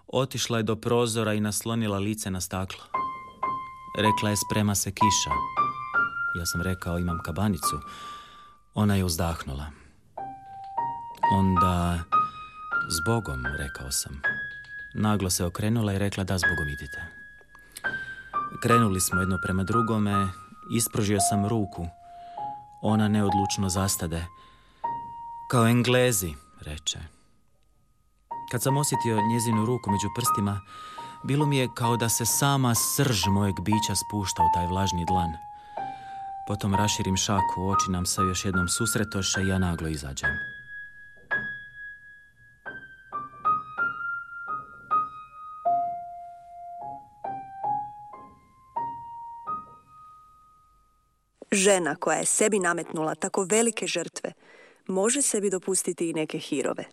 Otišla je do prozora i naslonila lice na staklo. Rekla je, sprema se kiša. Ja sam rekao, imam kabanicu. Ona je uzdahnula. Onda, zbogom, rekao sam. Naglo se okrenula i rekla, da, zbogom idite. Krenuli smo jedno prema drugome, ispružio sam ruku. Ona neodlučno zastade. Kao Englezi, reče. Kad sam osjetio njezinu ruku među prstima, bilo mi je kao da se sama srž mojeg bića spušta u taj vlažni dlan. Potom raširim šaku, oči nam se još jednom susretoše i ja naglo izađem. Žena koja je sebi nametnula tako velike žrtve može sebi dopustiti i neke hirove.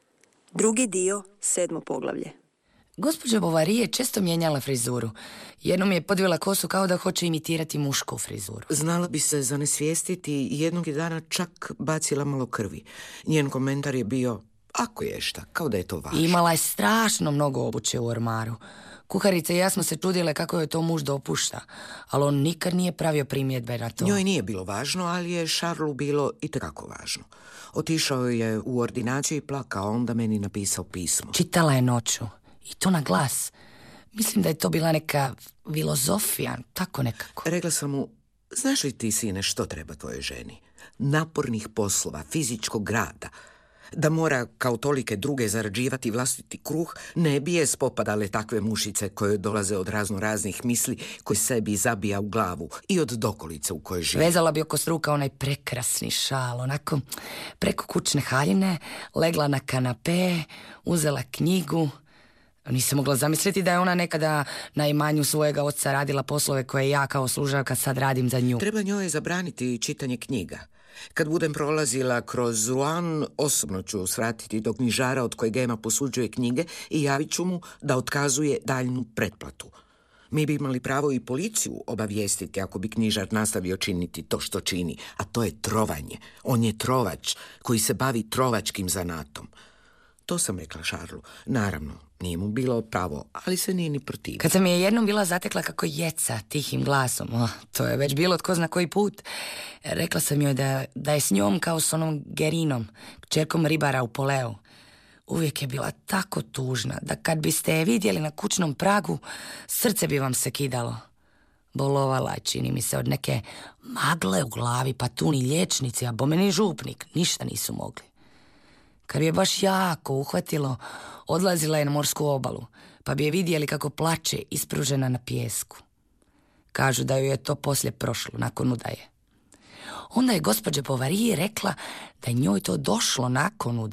Drugi dio, 7. poglavlje. Gospođa Bovary je često mijenjala frizuru. Jednom je podvila kosu kao da hoće imitirati mušku frizuru. Znala bi se zanesvijestiti i jednog je dana čak bacila malo krvi. Njen komentar je bio, ako je šta, kao da je to važno. Imala je strašno mnogo obuće u ormaru. Kuharica i ja smo se čudile kako je to muž dopušta, ali on nikad nije pravio primjedbe na to. Njoj nije bilo važno, ali je Šarlu bilo itekako važno. Otišao je u ordinaciju i plakao, onda meni napisao pismo. Čitala je noću, i to na glas. Mislim da je to bila neka filozofija, tako nekako. Rekla sam mu, znaš li ti, sine, što treba tvojoj ženi? Napornih poslova, fizičkog rada. Da mora kao tolike druge zarađivati vlastiti kruh, ne bi je spopadale takve mušice koje dolaze od raznih misli koje sebi zabija u glavu i od dokolice u kojoj živi. Vezala bi oko struka onaj prekrasni šal, onako preko kućne haljine, legla na kanape, uzela knjigu. Nisam mogla zamisliti da je ona nekada na imanju svojega oca radila poslove koje ja kao služavka sad radim za nju. Treba njoj zabraniti čitanje knjiga. Kad budem prolazila kroz Rouen, osobno ću svratiti do knjižara od kojeg Ema posuđuje knjige i javit ću mu da otkazuje daljnu pretplatu. Mi bi imali pravo i policiju obavijestiti ako bi knjižar nastavio činiti to što čini, a to je trovanje. On je trovač koji se bavi trovačkim zanatom. To sam rekla Šarlu. Naravno, nije mu bilo pravo, ali se nije ni protivio. Kad sam je jednom bila zatekla kako jeca tihim glasom, to je već bilo tko zna koji put, rekla sam joj da je s njom kao s onom Gerinom, kćerkom ribara u Poleu. Uvijek je bila tako tužna da kad biste je vidjeli na kućnom pragu, srce bi vam se kidalo. Bolovala je, čini mi se, od neke magle u glavi, pa tu ni liječnici, a bome ni župnik, ništa nisu mogli. Kad bi je baš jako uhvatilo, odlazila je na morsku obalu, pa bi je vidjeli kako plače ispružena na pijesku. Kažu da joj je to poslije prošlo, nakon udaje. Onda je gospođa Bovary rekla da je njoj to došlo nakon udaje.